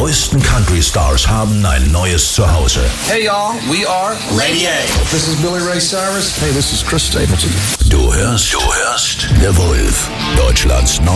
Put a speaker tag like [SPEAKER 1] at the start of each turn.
[SPEAKER 1] größten Country-Stars haben ein neues Zuhause.
[SPEAKER 2] Hey y'all, we are
[SPEAKER 3] Lady A.
[SPEAKER 2] This is Billy Ray Cyrus. Hey, this is Chris Stapleton.
[SPEAKER 1] Du hörst The Wolf, Deutschlands